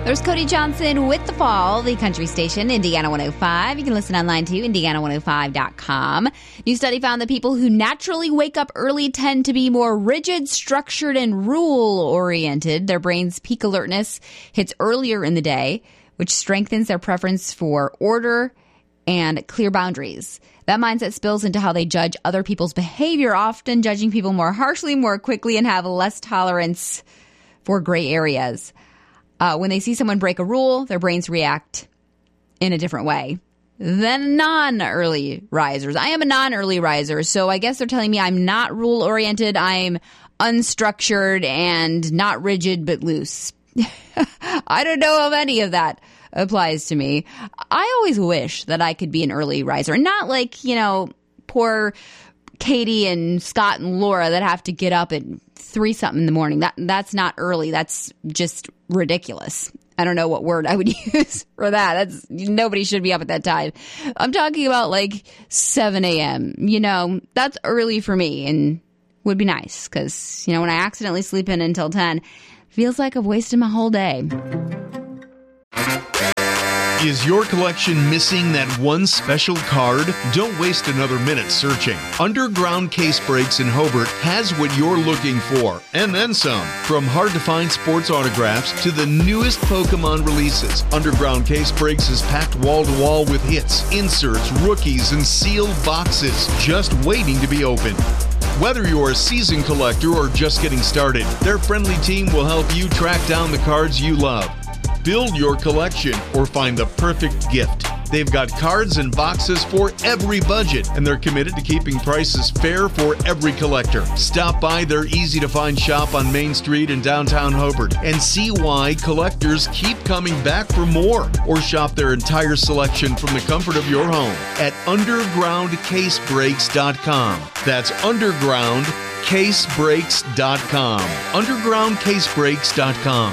There's Cody Johnson with The Fall, the country station, Indiana 105. You can listen online too, Indiana105.com. New study found that people who naturally wake up early tend to be more rigid, structured, and rule-oriented. Their brain's peak alertness hits earlier in the day, which strengthens their preference for order and clear boundaries. That mindset spills into how they judge other people's behavior, often judging people more harshly, more quickly, and have less tolerance for gray areas. When they see someone break a rule, their brains react in a different way than non-early risers. I am a non-early riser, so I guess they're telling me I'm not rule-oriented, I'm unstructured and not rigid but loose. I don't know if any of that applies to me. I always wish that I could be an early riser. Not like, poor Katie and Scott and Laura that have to get up at 3-something in the morning. That's not early. That's just ridiculous. I don't know what word I would use for that. Nobody should be up at that time. I'm talking about like 7 a.m. That's early for me and would be nice because, when I accidentally sleep in until 10, feels like I've wasted my whole day. Is your collection missing that one special card? Don't waste another minute searching. Underground Case Breaks in Hobart has what you're looking for, and then some. From hard-to-find sports autographs to the newest Pokemon releases, Underground Case Breaks is packed wall-to-wall with hits, inserts, rookies, and sealed boxes just waiting to be opened. Whether you're a seasoned collector or just getting started, their friendly team will help you track down the cards you love. Build your collection or find the perfect gift. They've got cards and boxes for every budget, and they're committed to keeping prices fair for every collector. Stop by their easy-to-find shop on Main Street in downtown Hobart and see why collectors keep coming back for more. Or shop their entire selection from the comfort of your home at undergroundcasebreaks.com. That's undergroundcasebreaks.com. undergroundcasebreaks.com.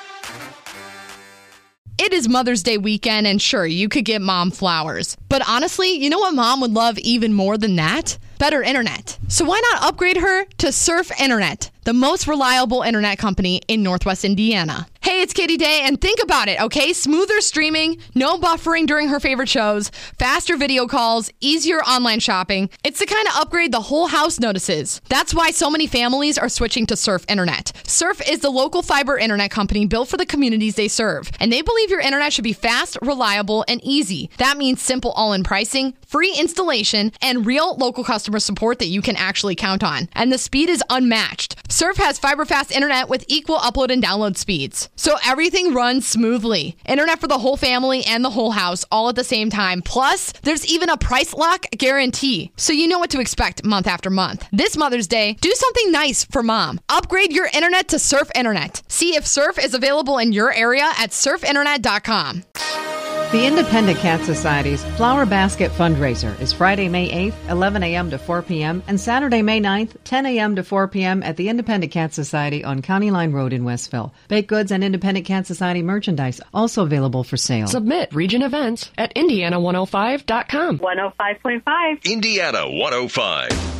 It is Mother's Day weekend, and sure, you could get mom flowers. But honestly, you know what mom would love even more than that? Better internet. So why not upgrade her to Surf Internet, the most reliable internet company in Northwest Indiana? Hey, it's Katie Day, and think about it, okay? Smoother streaming, no buffering during her favorite shows, faster video calls, easier online shopping. It's the kind of upgrade the whole house notices. That's why so many families are switching to Surf Internet. Surf is the local fiber internet company built for the communities they serve, and they believe your internet should be fast, reliable, and easy. That means simple all-in pricing, free installation, and real local customer support that you can actually count on. And the speed is unmatched. Surf has fiber-fast internet with equal upload and download speeds, so everything runs smoothly. Internet for the whole family and the whole house all at the same time. Plus, there's even a price lock guarantee, so you know what to expect month after month. This Mother's Day, do something nice for mom. Upgrade your internet to Surf Internet. See if Surf is available in your area at surfinternet.com. The Independent Cat Society's Flower Basket fundraiser is Friday, May 8th, 11 a.m. to 4 p.m. and Saturday, May 9th, 10 a.m. to 4 p.m. at the Independent Cat Society on County Line Road in Westville. Baked goods and Independent Cat Society merchandise also available for sale. Submit region events at Indiana105.com. 105.5. Indiana 105.